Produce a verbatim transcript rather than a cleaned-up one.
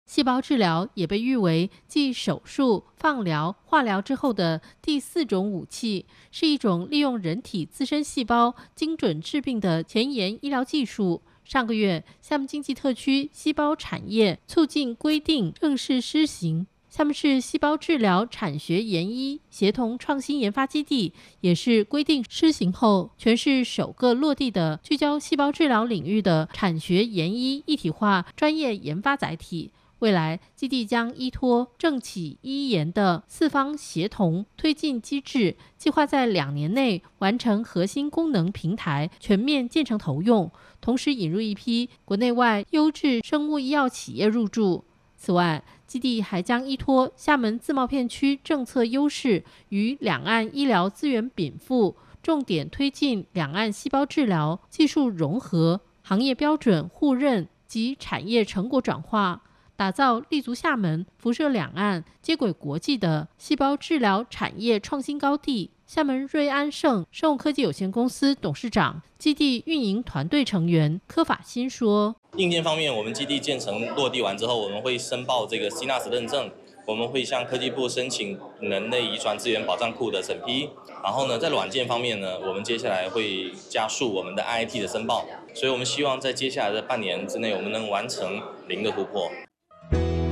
细胞治疗也被誉为继手术、放疗、化疗之后的第四种武器，是一种利用人体自身细胞精准治病的前沿医疗技术。上个月，厦门经济特区细胞产业促进规定正式施行。厦门市细胞治疗产学研医协同创新研发基地，也是规定施行后全市首个落地的聚焦细胞治疗领域的产学研医一体化专业研发载体。未来，基地将依托政企医研的四方协同推进机制，计划在两年内完成核心功能平台全面建成投用，同时引入一批国内外优质生物医药企业入驻。此外，基地还将依托厦门自贸片区政策优势与两岸医疗资源禀赋，重点推进两岸细胞治疗技术融合、行业标准互认及产业成果转化，打造立足厦门、辐射两岸、接轨国际的细胞治疗产业创新高地。厦门瑞安盛生物科技有限公司董事长、基地运营团队成员柯法新说： 硬件方面，我们基地建成落地完之后，我们会申报这个 C N A S 认证，我们会向科技部申请人类遗传资源保障库的审批。然后呢，在软件方面呢，我们接下来会加速我们的 I I T 的申报，所以我们希望在接下来的半年之内，我们能完成零的突破。